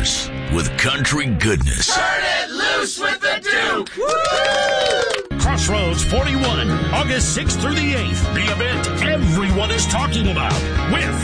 loose with country goodness. Turn it loose with the Duke! Woo! Crossroads 41, August 6th through the 8th. The event everyone is talking about with